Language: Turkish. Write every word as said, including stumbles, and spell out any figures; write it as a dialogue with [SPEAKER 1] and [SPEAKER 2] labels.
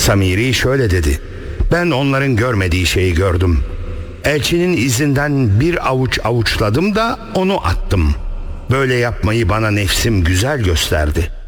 [SPEAKER 1] Samiri şöyle dedi: ben onların görmediği şeyi gördüm. Elçinin izinden bir avuç avuçladım da onu attım. Böyle yapmayı bana nefsim güzel gösterdi.